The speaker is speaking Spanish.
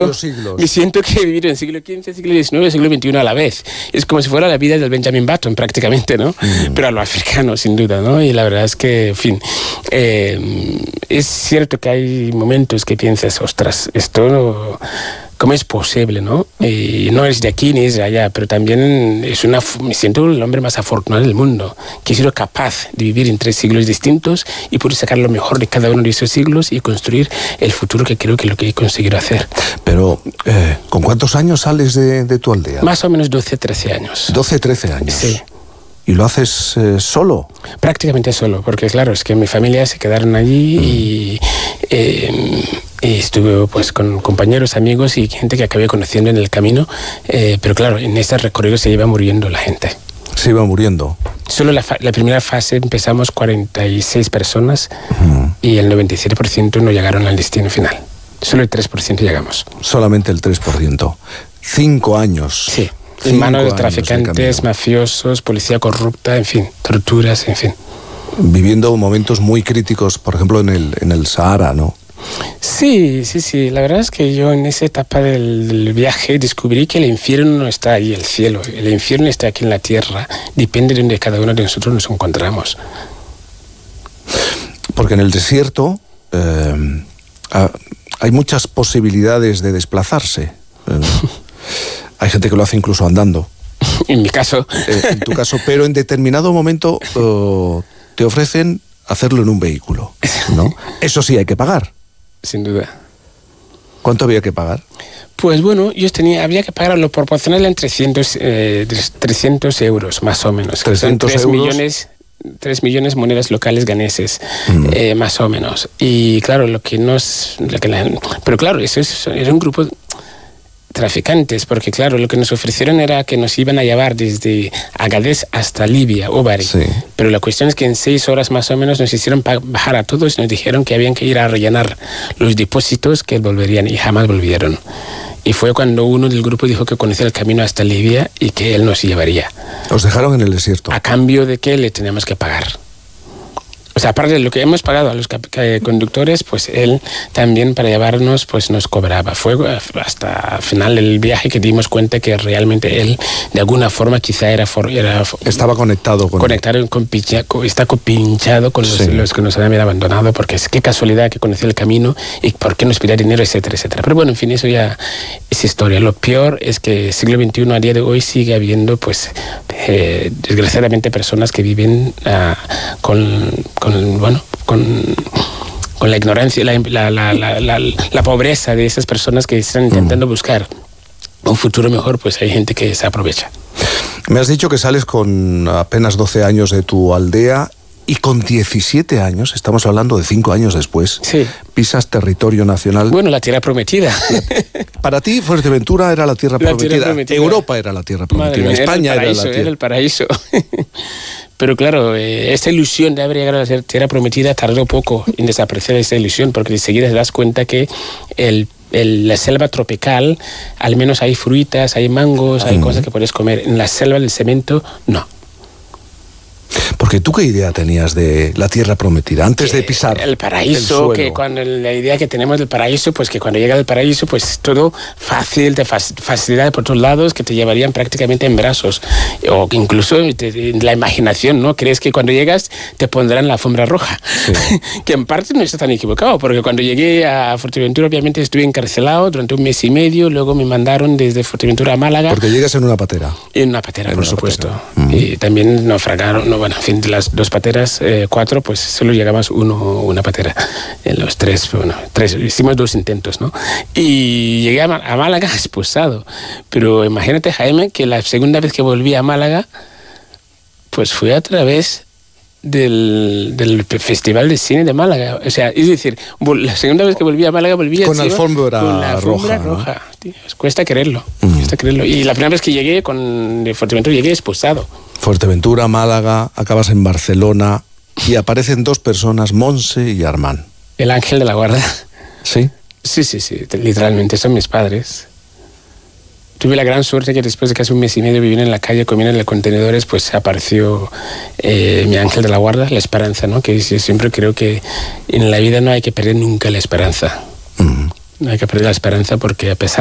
Los siglos. Me siento que he vivido en siglo XV, siglo XIX, siglo XXI a la vez. Es como si fuera la vida del Benjamin Button prácticamente, ¿no? Pero a lo africano, sin duda, ¿no? Y la verdad es que, en fin, es cierto que hay momentos que piensas, ostras, esto no, ¿cómo es posible, no? Y no es de aquí ni es de allá, pero también me siento el hombre más afortunado del mundo, que he sido capaz de vivir en 3 siglos distintos y poder sacar lo mejor de cada uno de esos siglos y construir el futuro que creo que es lo que he conseguido hacer. Pero, ¿con cuántos años sales de tu aldea? Más o menos 12, 13 años. 12, 13 años. Sí. ¿Y lo haces solo? Prácticamente solo, porque claro, es que mi familia se quedaron allí y estuve pues con compañeros, amigos y gente que acabé conociendo en el camino, pero claro, en ese recorrido se iba muriendo la gente. Se iba muriendo. Solo la primera fase empezamos 46 personas y el 97% no llegaron al destino final. Solo el 3% llegamos. Solamente el 3%. 5 años. Sí. En manos de traficantes, mafiosos, policía corrupta, en fin, torturas, en fin. Viviendo momentos muy críticos, por ejemplo, en el Sahara, ¿no? Sí. La verdad es que yo en esa etapa del viaje descubrí que el infierno no está ahí, el cielo. El infierno está aquí en la tierra. Depende de donde cada uno de nosotros nos encontramos. Porque en el desierto hay muchas posibilidades de desplazarse. Hay gente que lo hace incluso andando. En mi caso. En tu caso, pero en determinado momento te ofrecen hacerlo en un vehículo, ¿no? Eso sí hay que pagar. Sin duda. ¿Cuánto había que pagar? Pues bueno, había que pagar lo proporcional en 300 euros, más o menos. 300 euros. 3 millones monedas locales ganeses, más o menos. Y claro, pero claro, eso era un grupo traficantes, porque claro, lo que nos ofrecieron era que nos iban a llevar desde Agadez hasta Libia, Obari. Sí. Pero la cuestión es que en 6 horas más o menos nos hicieron bajar a todos y nos dijeron que habían que ir a rellenar los depósitos que volverían y jamás volvieron. Y fue cuando uno del grupo dijo que conocía el camino hasta Libia y que él nos llevaría. Os dejaron en el desierto. A cambio de que le teníamos que pagar. O sea, aparte de lo que hemos pagado a los conductores, pues él también para llevarnos pues nos cobraba. Fue hasta el final del viaje que dimos cuenta que realmente él, de alguna forma, quizá estaba conectado con está pinchado con los que nos habían abandonado, porque es qué casualidad que conocía el camino y por qué nos pedía dinero, etcétera, etcétera. Pero bueno, en fin, eso ya es historia. Lo peor es que el siglo XXI a día de hoy sigue habiendo, pues, desgraciadamente, personas que viven con la ignorancia, la pobreza de esas personas que están intentando buscar un futuro mejor, pues hay gente que se aprovecha. Me has dicho que sales con apenas 12 años de tu aldea y con 17 años, estamos hablando de 5 años después, sí, pisas territorio nacional. Bueno, la tierra prometida. Para ti, Fuerteventura era la tierra prometida. Europa era la tierra prometida. Madre, España era el paraíso. Pero claro, esta ilusión de haber llegado a la tierra prometida tardó poco en desaparecer esa ilusión, porque enseguida te das cuenta que la selva tropical, al menos hay frutas, hay mangos, hay cosas que puedes comer. En la selva del cemento, no. Porque tú, ¿qué idea tenías de la tierra prometida antes de pisar el paraíso? Que cuando la idea que tenemos del paraíso, pues que cuando llega al paraíso, pues todo fácil, de facilidad por todos lados, que te llevarían prácticamente en brazos, o incluso la imaginación, ¿no? Crees que cuando llegas te pondrán la alfombra roja, sí. Que en parte no está tan equivocado, porque cuando llegué a Fuerteventura obviamente estuve encarcelado durante 1 mes y medio, luego me mandaron desde Fuerteventura a Málaga. Porque llegas en una patera. En una patera, por supuesto. Y también naufragaron, bueno, en fin, de las 2 pateras, 4, pues solo llegamos una patera. En los 3, hicimos 2 intentos, ¿no? Y llegué a Málaga expulsado. Pero imagínate, Jaime, que la segunda vez que volví a Málaga, pues fui a través del Festival de Cine de Málaga. O sea, es decir, la segunda vez que volví a Málaga volví con la alfombra roja. ¿No? Tío, cuesta creerlo. Cuesta creerlo. Y la primera vez que llegué de Fuerteventura llegué expulsado. Fuerteventura, Málaga, acabas en Barcelona y aparecen 2 personas, Montse y Armand. El ángel de la guarda. ¿Sí? Sí, literalmente, son mis padres. Tuve la gran suerte que después de casi 1 mes y medio viviendo en la calle, comiendo en los contenedores, pues apareció mi ángel de la guarda, la esperanza, ¿no? Que yo siempre creo que en la vida no hay que perder nunca la esperanza. No hay que perder la esperanza porque a pesar